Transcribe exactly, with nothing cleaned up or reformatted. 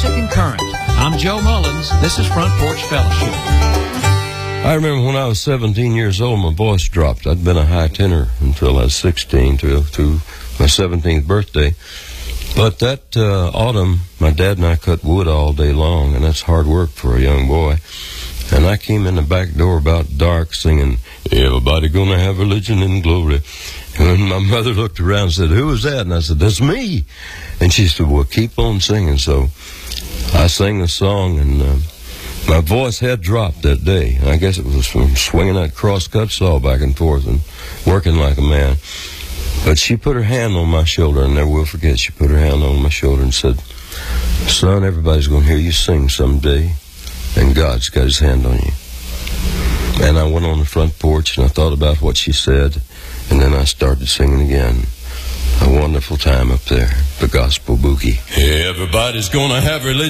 classic and current. I'm Joe Mullins. This is Front Porch Fellowship. I remember when I was seventeen years old, my voice dropped. I'd been a high tenor until I was sixteen, through, through my seventeenth birthday. But that uh, autumn, my dad and I cut wood all day long, and that's hard work for a young boy. And I came in the back door about dark singing, "Everybody gonna have religion and glory." And my mother looked around and said, "Who was that?" And I said, "That's me." And she said, "Well, keep on singing." So I sang the song, and uh, my voice had dropped that day. I guess it was from swinging that cross-cut saw back and forth and working like a man. But she put her hand on my shoulder, and I never will forget. She put her hand on my shoulder and said, "Son, everybody's going to hear you sing someday, and God's got his hand on you." And I went on the front porch, and I thought about what she said, and then I started singing again. A wonderful time up there, the gospel boogie. Everybody's going to have religion.